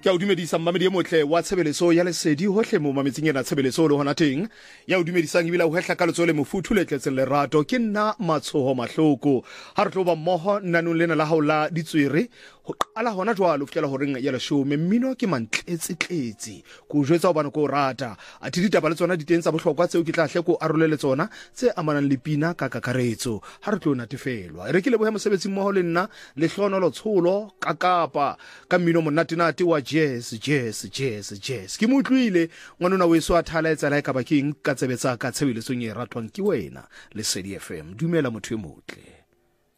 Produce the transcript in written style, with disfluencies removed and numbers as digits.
Ke a o dumedisa mmamedi e motle wa tshebeletso ya lesedi hohle mo mametseng ena tshebeletso le hona teng ya o dumedisang ebile o hehla ka letso le mofuthu le tletseng lerato ke nna Matshoho Mahloko ha re tlo ba mmoho nnanong lena la haola ditswere ho qala hona jwalo fihlela horeng ya leshome mmino ke mantletsetletse ko jwetsa hobane ko rata a ti ditaba le tsona diteng tsa bohlokwa tseo ke tla hle ko arolele tsona tse amanang le pina ka kakaretso ha re tlo natefelwa re ke le bohe mosebetsi mmoho le nna le hlonolo tsholo ka kapa ka mmino monate wa jazz ke mo utlwile ngwanona weso a thala etsa la ka bakeng ka tsebetsa ka tshebeletsong e ratwang ke wena Lesedi FM dumela motho e motle.